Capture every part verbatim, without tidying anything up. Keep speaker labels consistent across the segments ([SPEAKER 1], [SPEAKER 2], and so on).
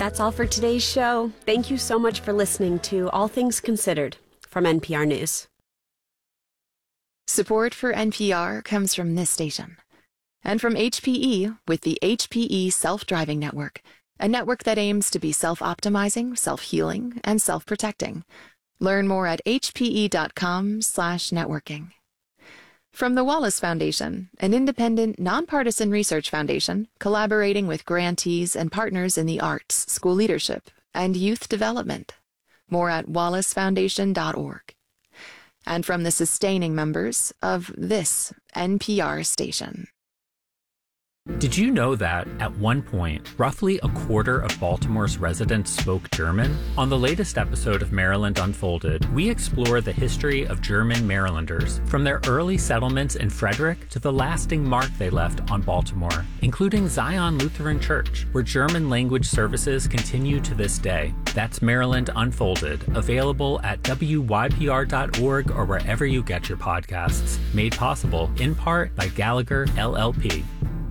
[SPEAKER 1] That's all for today's show. Thank you so much for listening to All Things Considered from N P R News.
[SPEAKER 2] Support for N P R comes from this station and from H P E with the H P E Self-Driving Network, a network that aims to be self-optimizing, self-healing, and self-protecting. Learn more at hpe.com slash networking. From the Wallace Foundation, an independent, nonpartisan research foundation collaborating with grantees and partners in the arts, school leadership, and youth development. More at wallace foundation dot org. And from the sustaining members of this N P R station.
[SPEAKER 3] Did you know that, at one point, roughly a quarter of Baltimore's residents spoke German? On the latest episode of Maryland Unfolded, we explore the history of German Marylanders, from their early settlements in Frederick to the lasting mark they left on Baltimore, including Zion Lutheran Church, where German language services continue to this day. That's Maryland Unfolded, available at w y p r dot org or wherever you get your podcasts. Made possible, in part, by Gallagher, L L P.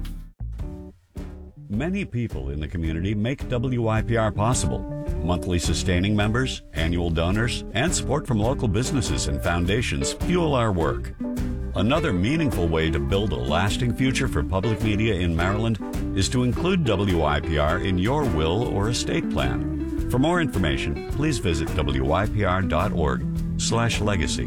[SPEAKER 4] Many people in the community make W Y P R possible. Monthly sustaining members, annual donors, and support from local businesses and foundations fuel our work. Another meaningful way to build a lasting future for public media in Maryland is to include W Y P R in your will or estate plan. For more information, please visit w y p r dot org slash legacy.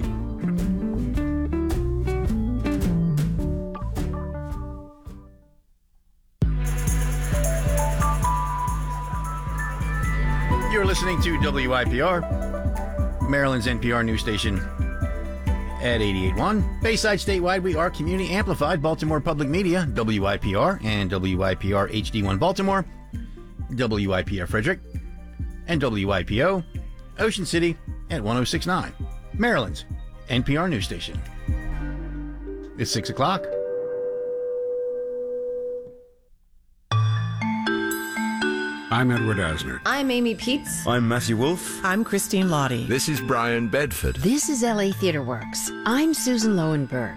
[SPEAKER 5] You're listening to W I P R, Maryland's N P R news station at eighty-eight point one. Bayside statewide, we are community amplified Baltimore Public Media, W I P R, and W I P R H D one Baltimore, W I P R Frederick, and W I P O Ocean City at one oh six point nine, Maryland's N P R news station. It's six o'clock.
[SPEAKER 6] I'm Edward Asner.
[SPEAKER 7] I'm Amy Peets.
[SPEAKER 8] I'm Matthew Wolfe.
[SPEAKER 9] I'm Christine Lottie.
[SPEAKER 10] This is Brian Bedford.
[SPEAKER 11] This is L A Theatre Works. I'm Susan Lowenberg.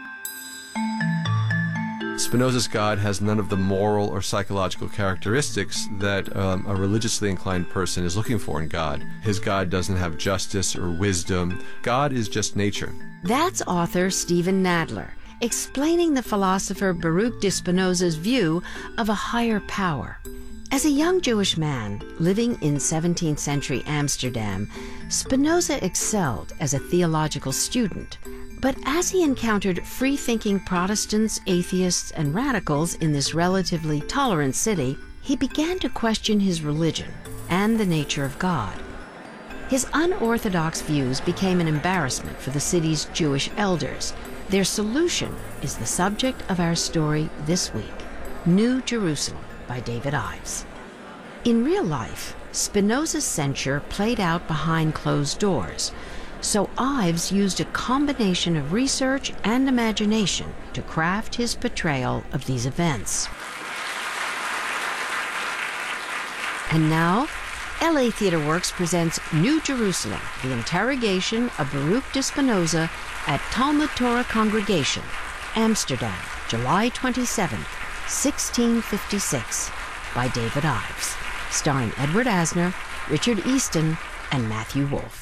[SPEAKER 12] Spinoza's God has none of the moral or psychological characteristics that um, a religiously inclined person is looking for in God. His God doesn't have justice or wisdom. God is just nature.
[SPEAKER 11] That's author Stephen Nadler, explaining the philosopher Baruch de Spinoza's view of a higher power. As a young Jewish man living in seventeenth century Amsterdam, Spinoza excelled as a theological student. But as he encountered free-thinking Protestants, atheists, and radicals in this relatively tolerant city, he began to question his religion and the nature of God. His unorthodox views became an embarrassment for the city's Jewish elders. Their solution is the subject of our story this week, New Jerusalem, by David Ives. In real life, Spinoza's censure played out behind closed doors, so Ives used a combination of research and imagination to craft his portrayal of these events. And now, L A Theatre Works presents New Jerusalem, the interrogation of Baruch de Spinoza at Talmud Torah Congregation, Amsterdam, July twenty-seventh, sixteen fifty-six, by David Ives, starring Edward Asner, Richard Easton, and Matthew Wolfe.